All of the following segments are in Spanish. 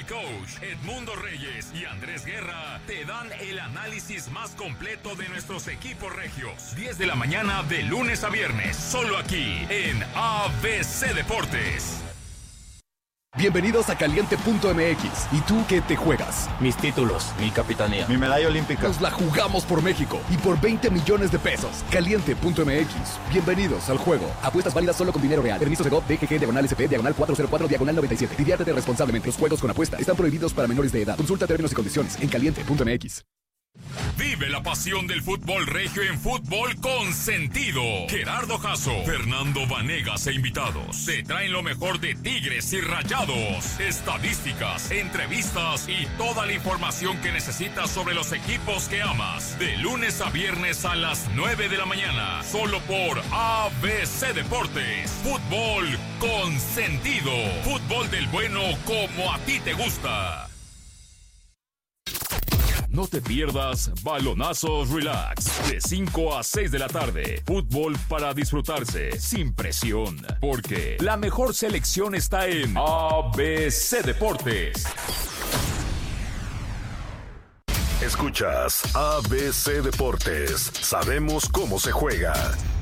El coach Edmundo Reyes y Andrés Guerra te dan el análisis más completo de nuestros equipos regios. 10 de la mañana de lunes a viernes, solo aquí en ABC Deportes. Bienvenidos a Caliente.mx. ¿Y tú qué te juegas? Mis títulos, mi capitanía, mi medalla olímpica. Nos la jugamos por México y por 20 millones de pesos. Caliente.mx. Bienvenidos al juego. Apuestas válidas solo con dinero real. Permiso Segov, DGG, /SP, /404, /97. Diviértete responsablemente. Los juegos con apuesta están prohibidos para menores de edad. Consulta términos y condiciones en Caliente.mx. Vive la pasión del fútbol regio en Fútbol con Sentido. Gerardo Jasso, Fernando Vanegas e invitados te traen lo mejor de Tigres y Rayados, estadísticas, entrevistas y toda la información que necesitas sobre los equipos que amas. De lunes a viernes a las 9 de la mañana, solo por ABC Deportes. Fútbol con Sentido. Fútbol del bueno como a ti te gusta. No te pierdas Balonazos Relax, de 5 a 6 de la tarde. Fútbol para disfrutarse, sin presión. Porque la mejor selección está en ABC Deportes. Escuchas ABC Deportes. Sabemos cómo se juega.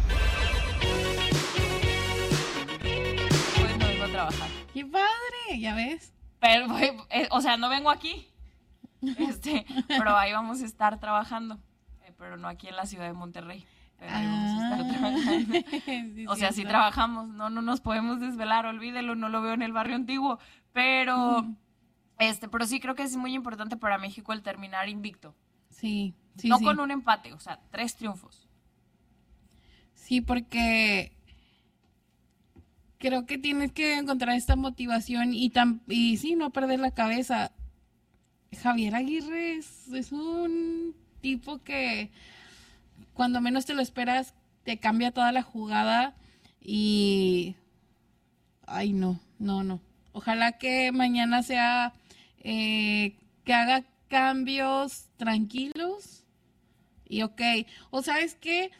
Pues no vengo a trabajar. ¡Qué padre! ¿Ya ves? Pero, o sea, no vengo aquí. Pero ahí vamos a estar trabajando, pero no aquí en la ciudad de Monterrey, pero ahí vamos a estar trabajando. Sí, o sea, sí trabajamos, no nos podemos desvelar, olvídelo, no lo veo en el barrio antiguo, pero pero sí creo que es muy importante para México el terminar invicto. Sí, sí, no sí. con un empate, o sea, 3 triunfos. Sí, porque creo que tienes que encontrar esta motivación y sí, no perder la cabeza. Javier Aguirre es un tipo que cuando menos te lo esperas te cambia toda la jugada y ay no. Ojalá que mañana sea que haga cambios tranquilos y ok. O sea, es que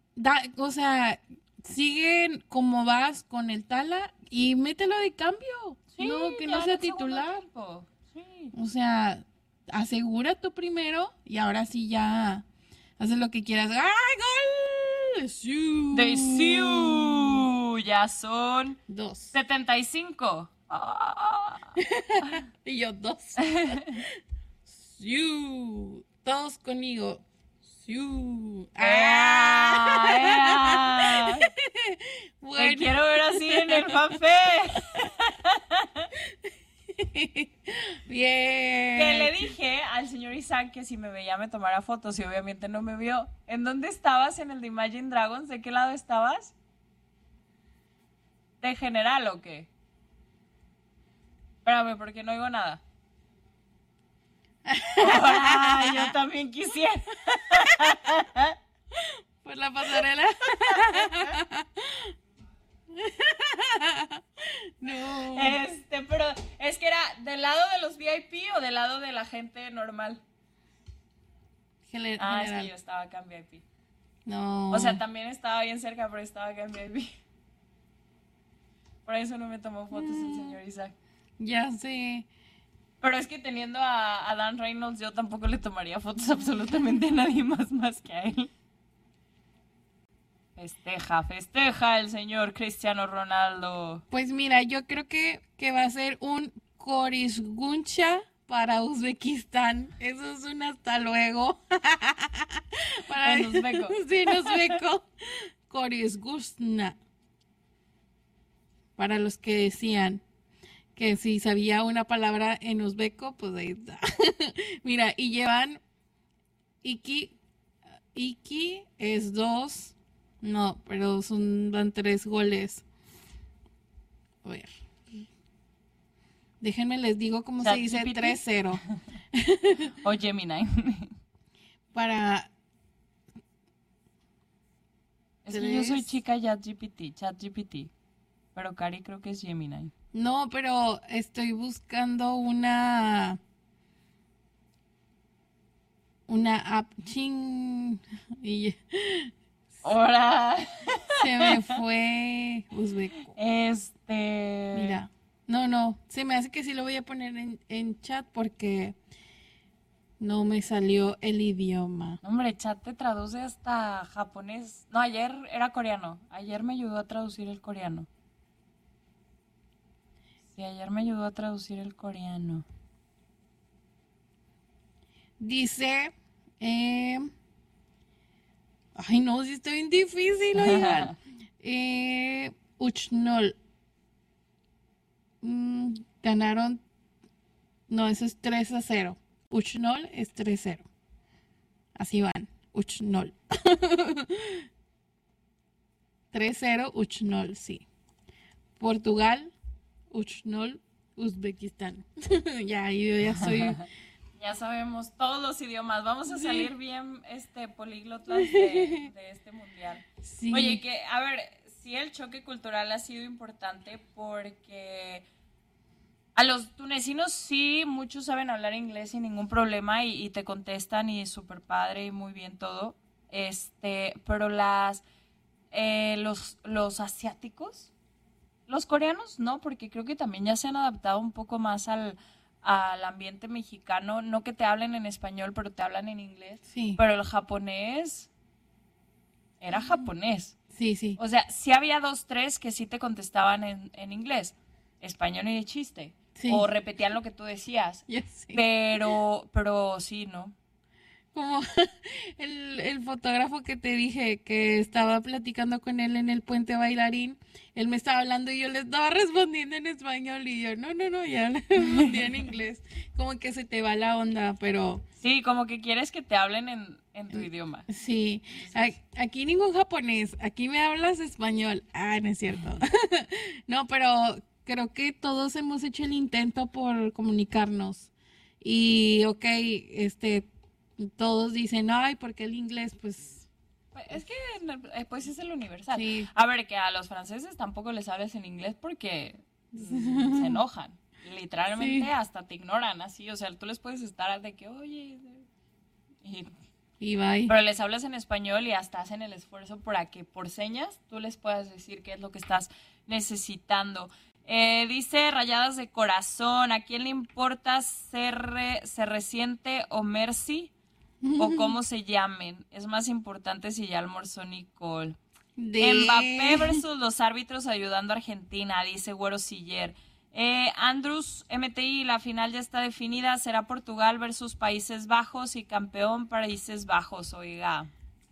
siguen como vas con el Tala y mételo de cambio. Sí, no, que no sea titular. Sí. O sea, asegura tú primero y ahora sí ya haces lo que quieras. ¡Ay, gol! De Siu. Ya son 2. 75. Y yo 2. Siu. Todos conmigo. Siu. Bueno. Te quiero ver así en el papel. Bien. Que le dije al señor Isaac que si me veía me tomara fotos y obviamente no me vio. ¿En dónde estabas? ¿En el de Imagine Dragons? ¿De qué lado estabas? ¿De general o qué? Espérame, porque no oigo nada. Yo también quisiera. Por la pasarela. No. Pero es que era del lado de los VIP o del lado de la gente normal. General. Es que yo estaba acá en VIP. No. O sea, también estaba bien cerca, pero estaba acá en VIP. Por eso no me tomó fotos el señor Isaac. Ya sé. Pero es que teniendo a Dan Reynolds, yo tampoco le tomaría fotos absolutamente a nadie más que a él. Festeja el señor Cristiano Ronaldo. Pues mira, yo creo que va a ser un Korisguncha para Uzbekistán. Eso es un hasta luego. En uzbeco. Sí, en uzbeco. Korisgusna. Para los que decían que si sabía una palabra en uzbeco, pues ahí está. Mira, y llevan Iki es 2. No, pero van 3 goles. A ver. Déjenme les digo cómo se dice 3-0. O Gemini. Para... Es que yo soy chica ChatGPT. Pero Cari creo que es Gemini. No, pero estoy buscando una app y ¡Hora! se me fue uzbeco. Mira, No, se me hace que sí lo voy a poner en chat porque no me salió el idioma. Hombre, chat te traduce hasta japonés. No, ayer era coreano. Ayer me ayudó a traducir el coreano. Sí, ayer me ayudó a traducir el coreano. Dice, ay no, sí está bien difícil, oigan. Uchnol. Ganaron, no, eso es 3-0. Uchnol es 3-0. Así van, Uchnol. 3-0, Uchnol, sí. Portugal, Uchnol, Uzbekistán. Ya, yo ya soy... Ya sabemos todos los idiomas. Vamos a salir bien políglotas de este mundial. Sí. Oye, que, a ver, sí el choque cultural ha sido importante porque a los tunecinos sí, muchos saben hablar inglés sin ningún problema y te contestan y súper padre y muy bien todo. Pero los asiáticos, los coreanos, no, porque creo que también ya se han adaptado un poco más al ambiente mexicano, no que te hablen en español, pero te hablan en inglés. Sí. Pero el japonés era japonés. Sí, sí. O sea, sí había 2, 3 que sí te contestaban en inglés, español y de chiste. Sí. O repetían lo que tú decías. Ya sé. Pero sí, ¿no? Como el fotógrafo que te dije que estaba platicando con él en el puente bailarín, él me estaba hablando y yo le estaba respondiendo en español y yo, no, ya le respondía en inglés. Como que se te va la onda, pero... Sí, como que quieres que te hablen en tu idioma. Sí, aquí ningún japonés, aquí me hablas español. Ah, no es cierto. No, pero creo que todos hemos hecho el intento por comunicarnos. Y, ok, todos dicen, ay, porque el inglés, pues... Es que, pues, es el universal. Sí. A ver, que a los franceses tampoco les hables en inglés porque se enojan. Literalmente Sí. hasta te ignoran, así. O sea, tú les puedes estar de que, oye... Y bye. Pero les hablas en español y hasta hacen el esfuerzo para que por señas tú les puedas decir qué es lo que estás necesitando. Dice Rayadas de Corazón, ¿a quién le importa se resiente o Mercy? O cómo se llamen. Es más importante si ya almorzó Nicole. Mbappé versus los árbitros ayudando a Argentina, dice Güero Siller. Andrews, MTI, la final ya está definida. Será Portugal versus Países Bajos y campeón Países Bajos, oiga.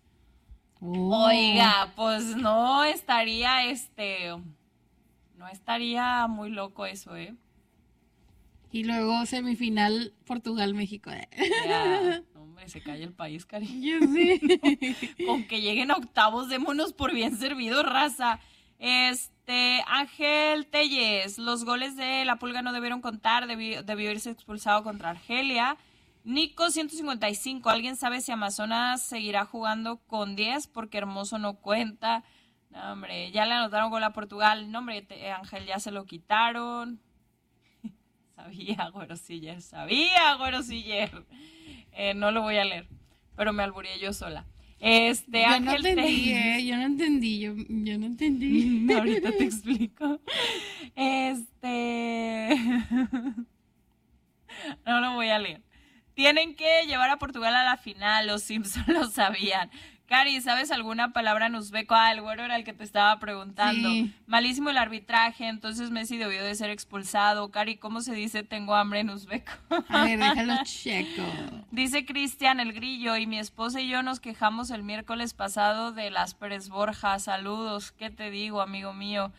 Oiga, pues no estaría no estaría muy loco eso, ¿eh? Y luego semifinal Portugal-México. Ya, hombre, se cae el país, cariño. Yo sí. Con que lleguen a octavos, démonos por bien servido, raza. Ángel Telles, los goles de la Pulga no debieron contar, debió irse expulsado contra Argelia. Nico 155, ¿alguien sabe si Amazonas seguirá jugando con 10? Porque Hermoso no cuenta. No, hombre, ya le anotaron gol a Portugal. No, hombre, Ángel, ya se lo quitaron. Sabía, Güero Siller. No lo voy a leer, pero me albureé yo sola. Yo no entendí. Ahorita te explico. No lo voy a leer. Tienen que llevar a Portugal a la final, los Simpson lo sabían. Cari, ¿sabes alguna palabra en uzbeco? El güero era el que te estaba preguntando. Sí. Malísimo el arbitraje, entonces Messi debió de ser expulsado. Cari, ¿cómo se dice tengo hambre en uzbeco? A ver, déjalo checo. Dice Cristian el Grillo, y mi esposa y yo nos quejamos el miércoles pasado de las Pérez Borja. Saludos, ¿qué te digo, amigo mío?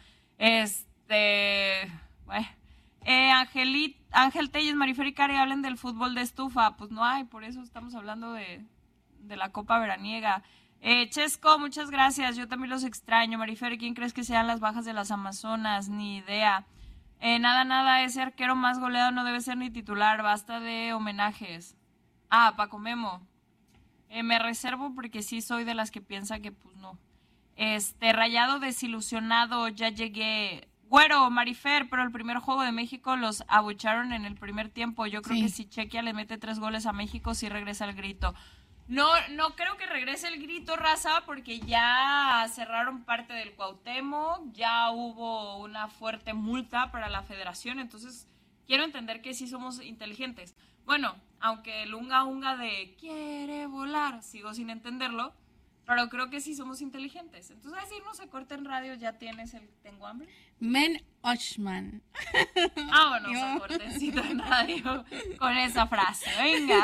Ángel Telles, Marifer y Cari hablen del fútbol de estufa. Pues no hay, por eso estamos hablando de la Copa Veraniega. Chesco, muchas gracias. Yo también los extraño. Marifer, ¿quién crees que sean las bajas de las Amazonas? Ni idea. Nada, ese arquero más goleado no debe ser ni titular. Basta de homenajes. Paco Memo. Me reservo porque sí soy de las que piensa que pues no. Rayado desilusionado, ya llegué. Güero, Marifer, pero el primer juego de México los abucharon en el primer tiempo. Yo creo que si Chequia le mete 3 goles a México, sí regresa el grito. No creo que regrese el grito, raza, porque ya cerraron parte del Cuauhtémoc, ya hubo una fuerte multa para la federación, entonces quiero entender que sí somos inteligentes. Bueno, aunque el unga de quiere volar, sigo sin entenderlo, pero creo que sí somos inteligentes. Entonces, así irnos a corte en radio, ya tienes el tengo hambre. Men Ochman. Vámonos a cortecito en radio con esa frase. Venga.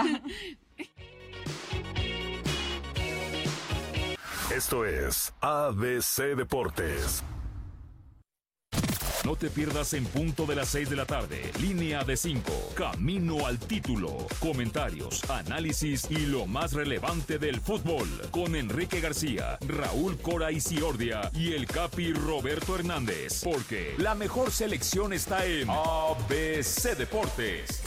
Esto es ABC Deportes. No te pierdas en punto de las 6 de la tarde. Línea de 5. Camino al título. Comentarios, análisis y lo más relevante del fútbol. Con Enrique García, Raúl Cora Isiordia y el Capi Roberto Hernández. Porque la mejor selección está en ABC Deportes.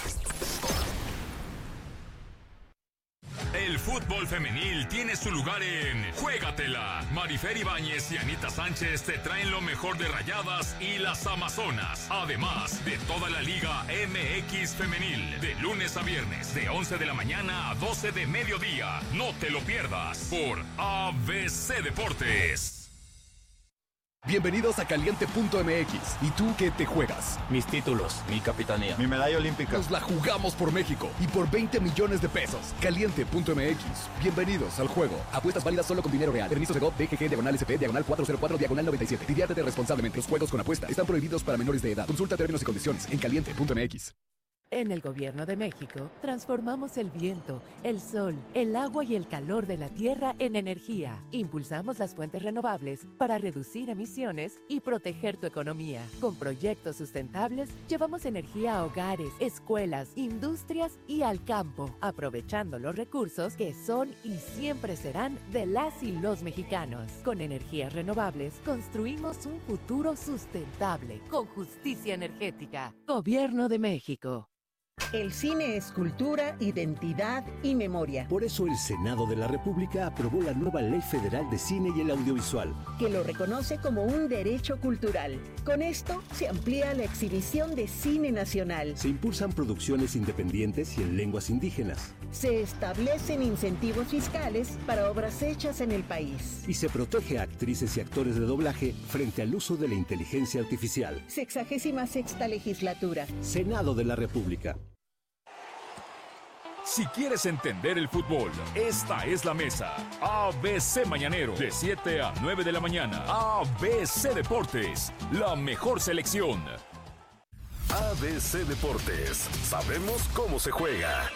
El fútbol femenil tiene su lugar en Juégatela. Marifer Ibáñez y Anita Sánchez te traen lo mejor de Rayadas y las Amazonas. Además de toda la Liga MX femenil. De lunes a viernes, de 11 de la mañana a 12 de mediodía. No te lo pierdas por ABC Deportes. Bienvenidos a Caliente.mx. ¿Y tú qué te juegas? Mis títulos, mi capitanía. Mi medalla olímpica. Nos la jugamos por México y por 20 millones de pesos. Caliente.mx. Bienvenidos al juego. Apuestas válidas solo con dinero real. Permiso Segov, DGG, /SP, /404, /97. Diviértete responsablemente. Los juegos con apuesta están prohibidos para menores de edad. Consulta términos y condiciones en Caliente.mx. En el Gobierno de México, transformamos el viento, el sol, el agua y el calor de la tierra en energía. Impulsamos las fuentes renovables para reducir emisiones y proteger tu economía. Con proyectos sustentables, llevamos energía a hogares, escuelas, industrias y al campo, aprovechando los recursos que son y siempre serán de las y los mexicanos. Con energías renovables, construimos un futuro sustentable, con justicia energética. Gobierno de México. El cine es cultura, identidad y memoria. Por eso el Senado de la República aprobó la nueva Ley Federal de Cine y el Audiovisual, que lo reconoce como un derecho cultural. Con esto se amplía la exhibición de cine nacional. Se impulsan producciones independientes y en lenguas indígenas. Se establecen incentivos fiscales para obras hechas en el país. Y se protege a actrices y actores de doblaje frente al uso de la inteligencia artificial. 66ª legislatura. Senado de la República. Si quieres entender el fútbol, esta es la mesa. ABC Mañanero, de 7 a 9 de la mañana. ABC Deportes, la mejor selección. ABC Deportes. Sabemos cómo se juega.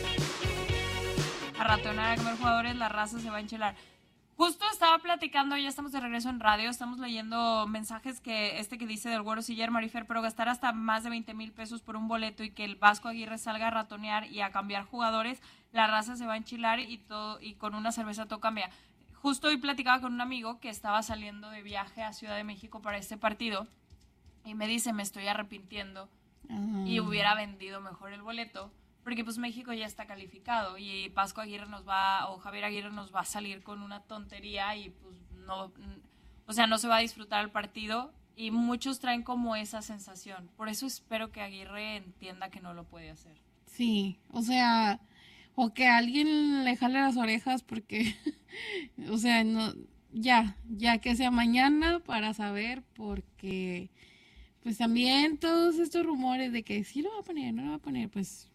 A ratonar, a comer jugadores, la raza se va a enchilar. Justo estaba platicando, ya estamos de regreso en radio, estamos leyendo mensajes que dice del Güero Siller, Marifer, pero gastar hasta más de 20,000 pesos por un boleto y que el Vasco Aguirre salga a ratonear y a cambiar jugadores, la raza se va a enchilar y con una cerveza todo cambia. Justo hoy platicaba con un amigo que estaba saliendo de viaje a Ciudad de México para este partido y me dice, me estoy arrepintiendo y hubiera vendido mejor el boleto. Porque pues México ya está calificado y Vasco Aguirre Javier Aguirre nos va a salir con una tontería y pues no se va a disfrutar el partido y muchos traen como esa sensación. Por eso espero que Aguirre entienda que no lo puede hacer. Sí, o sea, o que alguien le jale las orejas porque, o sea, no, ya que sea mañana para saber, porque pues también todos estos rumores de que sí lo va a poner, no lo va a poner, pues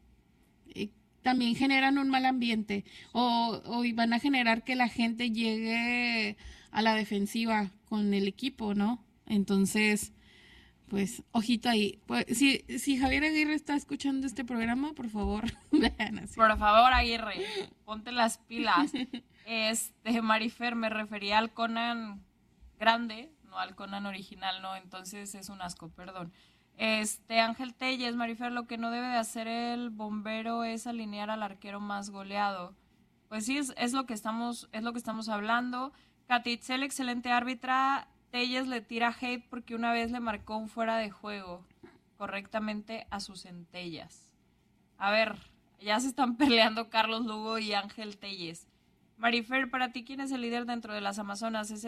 también generan un mal ambiente o van a generar que la gente llegue a la defensiva con el equipo, ¿no? Entonces, pues, ojito ahí. Pues, si Javier Aguirre está escuchando este programa, por favor, vean así. Por favor, Aguirre, ponte las pilas. Marifer, me refería al Conan grande, no al Conan original, no, entonces es un asco, perdón. Ángel Telles, Marifer, lo que no debe de hacer el bombero es alinear al arquero más goleado. Pues sí, es lo que estamos hablando. Catitzel, excelente árbitra. Telles le tira hate porque una vez le marcó un fuera de juego correctamente a sus centellas. A ver, ya se están peleando Carlos Lugo y Ángel Telles. Marifer, para ti, ¿quién es el líder dentro de las Amazonas? Ese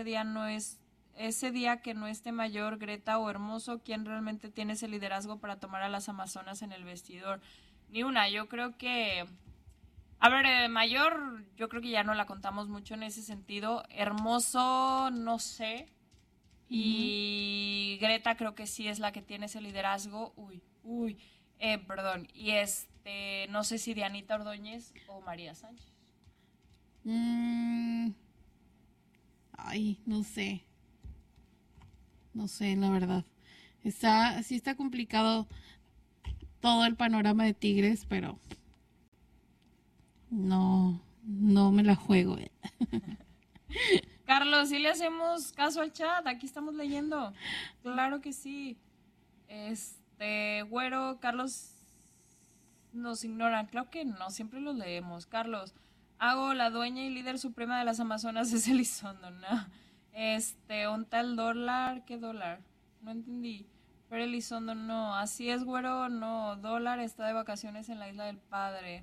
día que no esté Mayor, Greta o Hermoso, ¿quién realmente tiene ese liderazgo para tomar a las Amazonas en el vestidor? Ni una. Yo creo que A ver, Mayor, yo creo que ya no la contamos mucho en ese sentido. Hermoso, no sé. Y Greta creo que sí es la que tiene ese liderazgo. Perdón. Y no sé si Dianita Ordóñez o María Sánchez. Ay, no sé. No sé, la verdad. Sí está complicado todo el panorama de Tigres, pero no me la juego. Carlos, ¿sí le hacemos caso al chat? Aquí estamos leyendo. Claro que sí. Güero, Carlos, nos ignoran. Claro que no, siempre los leemos. Carlos, la dueña y líder suprema de las Amazonas es Elizondo, ¿no? Un tal dólar, ¿qué dólar? No entendí. Pero Elizondo no. Así es, güero, no. Dólar está de vacaciones en la Isla del Padre.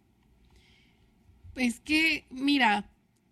Es que, mira,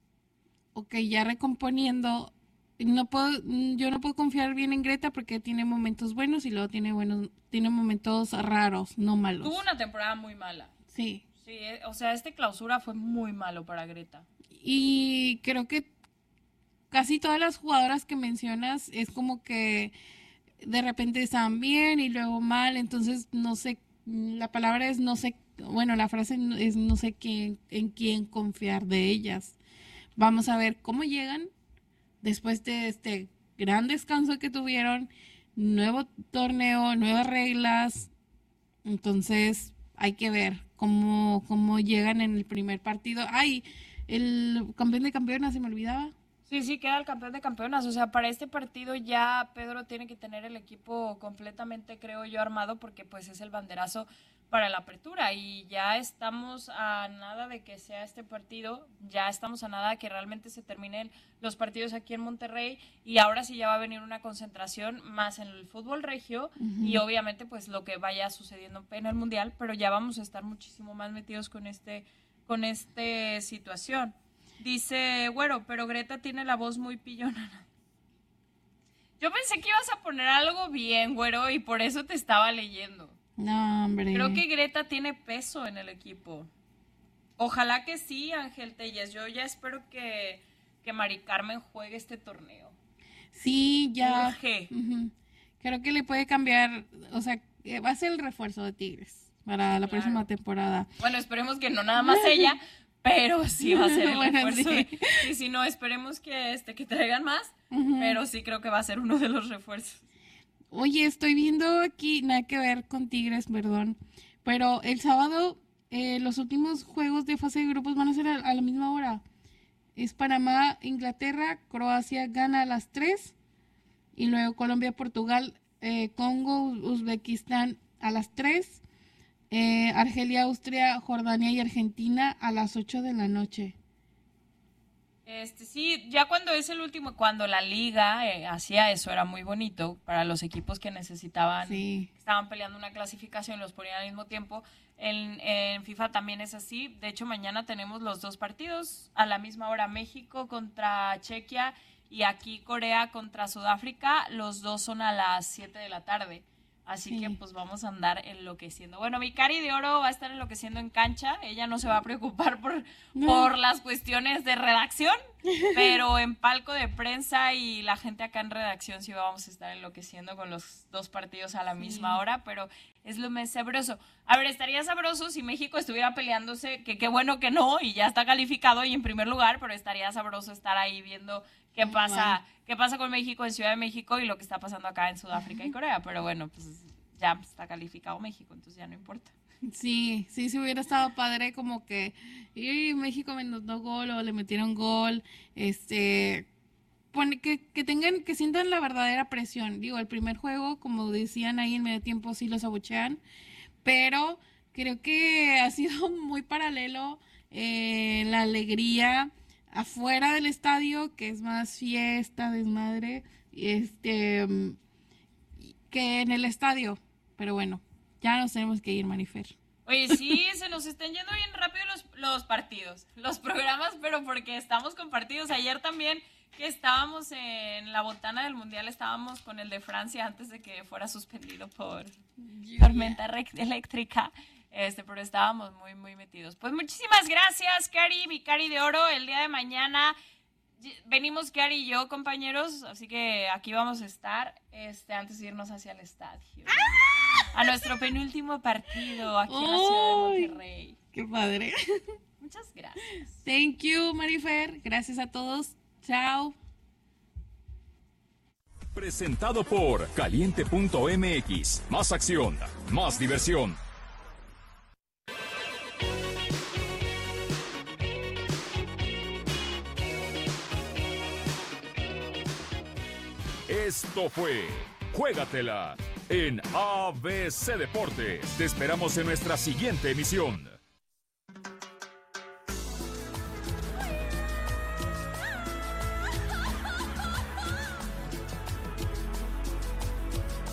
ya recomponiendo, yo no puedo confiar bien en Greta porque tiene momentos buenos y luego tiene momentos raros, no malos. Tuvo una temporada muy mala. Sí. Sí, o sea, clausura fue muy malo para Greta. Y creo que casi todas las jugadoras que mencionas es como que de repente estaban bien y luego mal, entonces no sé, la palabra es no sé, bueno, la frase es no sé en quién confiar de ellas. Vamos a ver cómo llegan después de este gran descanso que tuvieron, nuevo torneo, nuevas reglas, entonces hay que ver cómo llegan en el primer partido. Ay, el campeón de campeonas, se me olvidaba. Sí, queda el campeón de campeonas. O sea, para este partido ya Pedro tiene que tener el equipo completamente, creo yo, armado, porque pues es el banderazo para la apertura y ya estamos a nada de que sea este partido, ya estamos a nada de que realmente se terminen los partidos aquí en Monterrey y ahora sí ya va a venir una concentración más en el fútbol regio y obviamente pues lo que vaya sucediendo en el Mundial, pero ya vamos a estar muchísimo más metidos con esta situación. Dice, güero, pero Greta tiene la voz muy pillona. Yo pensé que ibas a poner algo bien, güero, y por eso te estaba leyendo. No, hombre. Creo que Greta tiene peso en el equipo. Ojalá que sí, Ángel Telles. Yo ya espero que Mari Carmen juegue este torneo. Sí, ya. Uh-huh. Creo que le puede cambiar, o sea, va a ser el refuerzo de Tigres para la próxima temporada. Bueno, esperemos que no nada más ella, pero sí va a ser el refuerzo. Sí. Y si no, esperemos que traigan más, pero sí creo que va a ser uno de los refuerzos. Oye, estoy viendo aquí, nada que ver con Tigres, perdón, pero el sábado los últimos juegos de fase de grupos van a ser a la misma hora. Es Panamá, Inglaterra, Croacia gana a las 3 y luego Colombia, Portugal, Congo, Uzbekistán a las 3, Argelia, Austria, Jordania y Argentina a las 8 de la noche. Sí, ya cuando es el último, cuando la liga hacía eso, era muy bonito para los equipos que necesitaban, estaban peleando una clasificación, los ponían al mismo tiempo. En FIFA también es así. De hecho, mañana tenemos los dos partidos a la misma hora, México contra Chequia y aquí Corea contra Sudáfrica. Los dos son a las 7 de la tarde. Así que pues vamos a andar enloqueciendo. Bueno, mi Cari de Oro va a estar enloqueciendo en cancha. Ella no se va a preocupar por las cuestiones de redacción, pero en palco de prensa y la gente acá en redacción sí vamos a estar enloqueciendo con los dos partidos a la misma hora, pero es lo más sabroso. A ver, estaría sabroso si México estuviera peleándose, que qué bueno que no, y ya está calificado y en primer lugar, pero estaría sabroso estar ahí viendo qué pasa con México en Ciudad de México y lo que está pasando acá en Sudáfrica y Corea, pero bueno, pues ya está calificado México, entonces ya no importa. Sí, se hubiera estado padre como que México me notó gol o le metieron gol, que sientan la verdadera presión. Digo, el primer juego, como decían ahí en medio tiempo, sí los abuchean, pero creo que ha sido muy paralelo la alegría afuera del estadio, que es más fiesta, desmadre, que en el estadio. Pero bueno, ya nos tenemos que ir, Marifer. Oye, sí, se nos están yendo bien rápido los partidos, los programas, pero porque estamos con partidos. Ayer también que estábamos en la botana del Mundial, estábamos con el de Francia antes de que fuera suspendido por tormenta eléctrica. pero estábamos muy, muy metidos. Pues muchísimas gracias, Cari, mi Cari de oro. El día de mañana venimos Cari y yo, compañeros, así que aquí vamos a estar antes de irnos hacia el estadio. A nuestro penúltimo partido aquí en la ciudad de Monterrey. ¡Qué padre! Muchas gracias. Thank you, Marifer. Gracias a todos. Chao. Presentado por Caliente.mx. Más acción, más diversión. Esto fue Juégatela en ABC Deportes. Te esperamos en nuestra siguiente emisión.